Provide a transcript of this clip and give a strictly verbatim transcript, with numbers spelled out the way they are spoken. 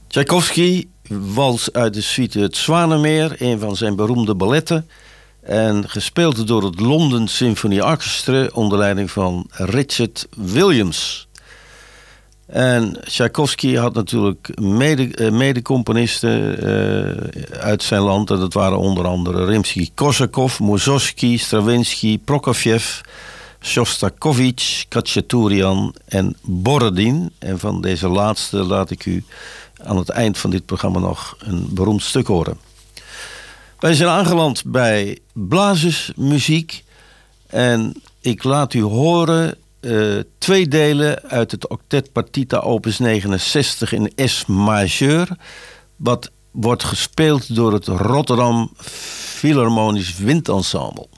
Tchaikovsky, wals uit de suite Het Zwanenmeer, een van zijn beroemde balletten. En gespeeld door het London Symphony Orchestra onder leiding van Richard Williams. En Tchaikovsky had natuurlijk mede, medecomponisten uh, uit zijn land. En dat waren onder andere Rimsky-Korsakov, Mussorgsky, Stravinsky, Prokofjev, Shostakovich, Khachaturian en Borodin. En van deze laatste laat ik u aan het eind van dit programma nog een beroemd stuk horen. Wij zijn aangeland bij Blazesmuziek. En ik laat u horen uh, twee delen uit het octet Partita opus negenenzestig in S majeur. Wat wordt gespeeld door het Rotterdam Philharmonisch Windensemble.